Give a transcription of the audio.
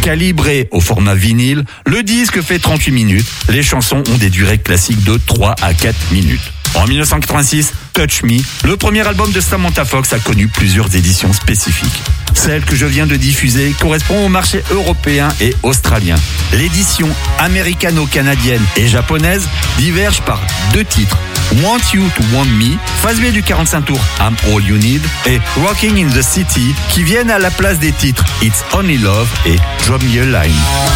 Calibré au format vinyle, le disque fait 38 minutes. Les chansons ont des durées classiques de 3 à 4 minutes. En 1986, Touch Me, le premier album de Samantha Fox, a connu plusieurs éditions spécifiques. Celle que je viens de diffuser correspond au marché européen et australien. L'édition américano-canadienne et japonaise diverge par 2 titres. Want You to Want Me, phase B du 45 tours I'm All You Need, et Rocking in the City, qui viennent à la place des titres It's Only Love et Drop Me a Line.